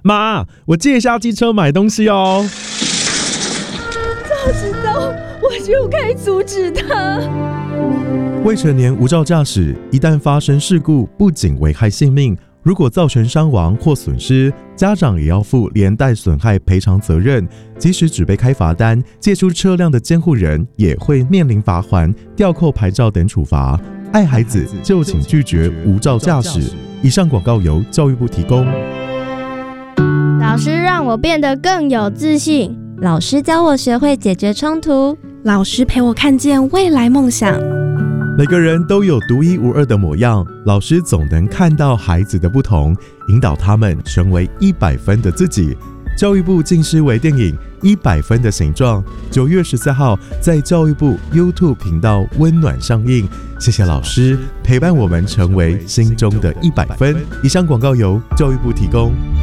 妈，我借一下机车买东西哦。 早知道我就该阻止他。 未成年无照驾驶，一旦发生事故，不仅危害性命，如果造成伤亡或损失，家长也要负连带损害赔偿责任。即使只被开罚单，借出车辆的监护人也会面临罚锾、吊扣牌照等处罚。爱孩子就请拒绝无照驾驶。以上广告由教育部提供。 老师让我变得更有自信， 老师教我学会解决冲突， 老师陪我看见未来梦想。 每个人都有独一无二的模样，老师总能看到孩子的不同，引导他们成为100分的自己。教育部近视微电影《100分的形状》9月14号在教育部 YouTube 频道温暖上映。谢谢老师陪伴我们成为心中的100分。以上广告由教育部提供。